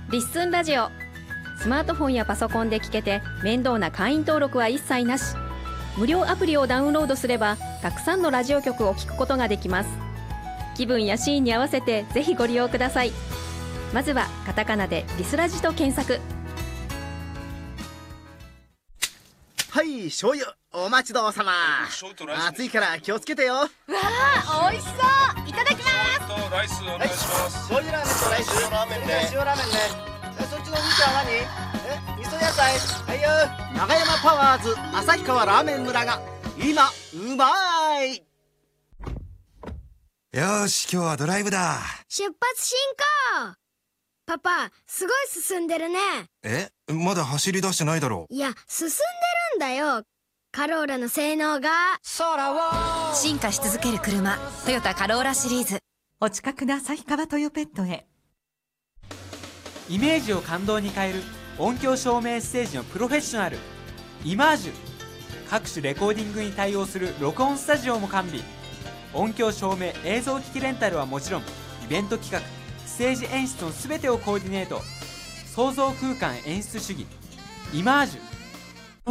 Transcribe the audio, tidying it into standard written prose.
リッスンラジオ。スマートフォンやパソコンで聞けて面倒な会員登録は一切なし。無料アプリをダウンロードすればたくさんのラジオ局を聞くことができます。気分やシーンに合わせてぜひご利用ください。まずはカタカナでリスラジと検索。 はい、醤油お待ちどうさま。暑いから気をつけてよ。わあ、美味しそう。いただきます。 ライスお願いします。 醤油ラーメンとライス。塩ラーメンね。塩ラーメンね。そっちの兄ちゃんは何？味噌野菜。はいよ。長山パワーズ旭川ラーメン村が今うまい。 よし、今日はドライブだ。 出発進行。パパ、すごい進んでるね。 え、まだ走り出してないだろ。 いや、進んでるんだよ。カローラの性能が。 進化し続ける車、トヨタカローラシリーズ。 お近くの旭川トヨペットへ。 イメージを感動に変える音響照明ステージのプロフェッショナルイマージュ。各種レコーディングに対応する録音スタジオも完備。音響照明映像機器レンタルはもちろん、イベント企画ステージ演出の全てをコーディネート。創造空間演出主義イマージュ。